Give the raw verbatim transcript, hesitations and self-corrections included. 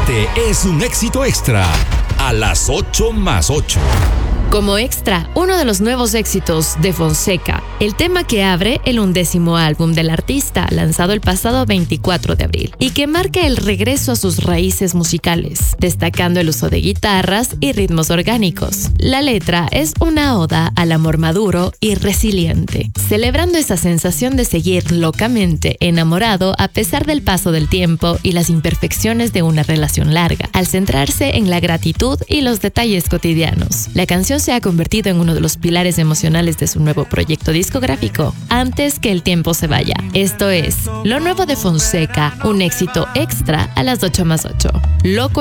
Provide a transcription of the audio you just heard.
Este es un éxito extra a las ocho más ocho. Como extra, uno de los nuevos éxitos de Fonseca, el tema que abre el undécimo álbum del artista, lanzado el pasado veinticuatro de abril, y que marca el regreso a sus raíces musicales, destacando el uso de guitarras y ritmos orgánicos. La letra es una oda al amor maduro y resiliente, celebrando esa sensación de seguir locamente enamorado a pesar del paso del tiempo y las imperfecciones de una relación larga, al centrarse en la gratitud y los detalles cotidianos. La canción se ha convertido en uno de los pilares emocionales de su nuevo proyecto discográfico, Antes que el tiempo se vaya. Esto es lo nuevo de Fonseca, un éxito extra a las ocho más ocho. Loco